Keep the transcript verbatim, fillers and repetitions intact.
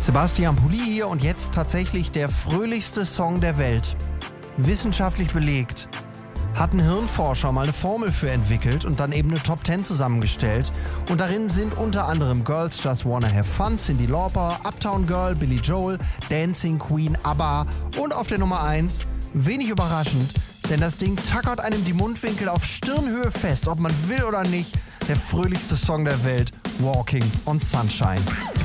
Sebastian Pulli hier und jetzt tatsächlich der fröhlichste Song der Welt. Wissenschaftlich belegt. Hat ein Hirnforscher mal eine Formel für entwickelt und dann eben eine Top zehn zusammengestellt. Und darin sind unter anderem Girls Just Wanna Have Fun, Cyndi Lauper, Uptown Girl, Billy Joel, Dancing Queen, ABBA und auf der Nummer eins, wenig überraschend, denn das Ding tackert einem die Mundwinkel auf Stirnhöhe fest, ob man will oder nicht, der fröhlichste Song der Welt, Walking on Sunshine.